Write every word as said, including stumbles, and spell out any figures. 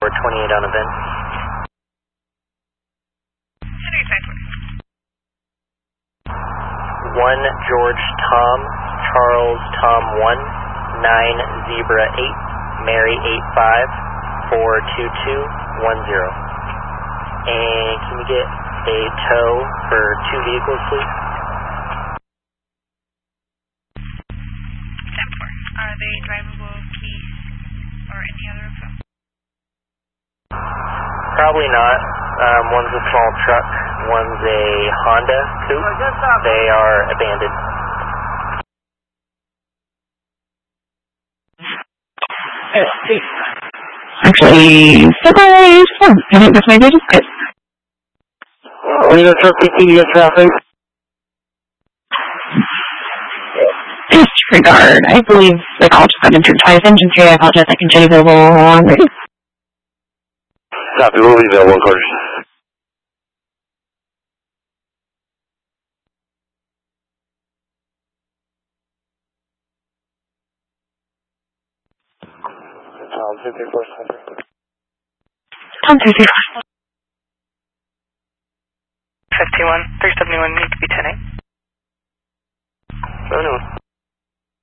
four twenty-eight on event. one George Tom, Charles Tom one, nine Zebra eight, Mary eight five, four two two one zero. And can we get a tow for two vehicles, please? ten four. Are they drivable, keys, or any other of them? Probably not. Um, one's a small truck, one's a Honda Coupe. They are abandoned. Actually, surprise! Oh, I think that's my greatest hit. Reno truck fifteen, you got traffic? Disregard. I believe the call just got entered twice. Engine three, I apologize. I can show you available on ready. Copy, we'll leave that one quarters. Tom, two three four, Tom, two three four. fifty-one, three seventy-one, need to be ten eight. seventy-one.